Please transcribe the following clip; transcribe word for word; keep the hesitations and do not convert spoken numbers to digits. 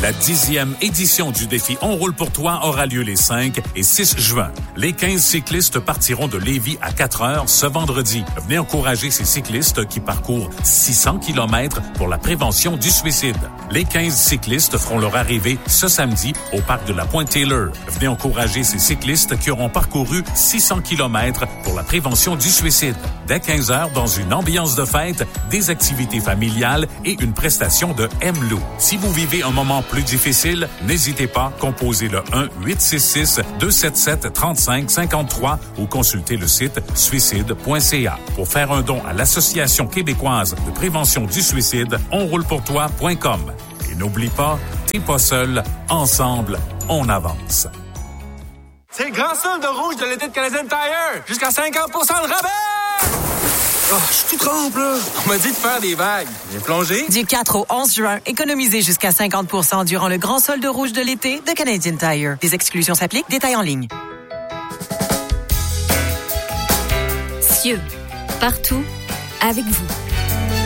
La dixième édition du défi On roule pour toi aura lieu les cinq et six juin. Les quinze cyclistes partiront de Lévis à quatre heures ce vendredi. Venez encourager ces cyclistes qui parcourent six cents kilomètres pour la prévention du suicide. Les quinze cyclistes feront leur arrivée ce samedi au parc de la Pointe-Taylor. Venez encourager ces cyclistes qui auront parcouru six cents kilomètres pour la prévention du suicide. Dès quinze heures, dans une ambiance de fête, des activités familiales et une prestation de M-Lou. Si vous vivez un moment plus difficile, n'hésitez pas, composez le un huit six six deux sept sept trente-cinq cinquante-trois ou consultez le site suicide point c a. Pour faire un don à l'Association québécoise de prévention du suicide, on roule pour toi point com. Et n'oublie pas, t'es pas seul, ensemble, on avance. C'est le grand solde de rouge de l'été de Canadian Tire! Jusqu'à cinquante pour cent de rabais! Oh, je suis tout trempe, là! On m'a dit de faire des vagues. J'ai plongé. Du quatre au onze juin, économisez jusqu'à cinquante pour cent durant le grand solde rouge de l'été de Canadian Tire. Des exclusions s'appliquent, détails en ligne. Cieux, partout, avec vous.